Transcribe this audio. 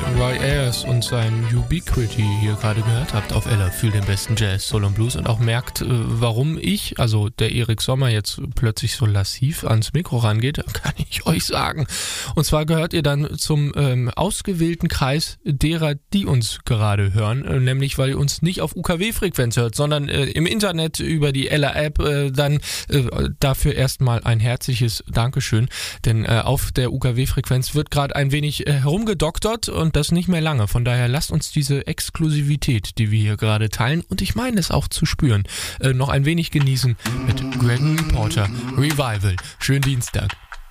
Roy Ayers und sein Ubiquity hier gerade gehört habt auf Ella für den besten Jazz, Soul und Blues und auch merkt, warum ich, also der Erik Sommer, jetzt plötzlich so lassiv ans Mikro rangeht, kann ich euch sagen. Und zwar gehört ihr dann zum ausgewählten Kreis derer, die uns gerade hören, nämlich weil ihr uns nicht auf UKW-Frequenz hört, sondern im Internet über die Ella-App, dann dafür erstmal ein herzliches Dankeschön, denn auf der UKW-Frequenz wird gerade ein wenig herumgedoktert und das nicht mehr lange. Von daher lasst uns diese Exklusivität, die wir hier gerade teilen, und ich meine es auch zu spüren, noch ein wenig genießen mit Gregory Porter Revival. Schönen Dienstag.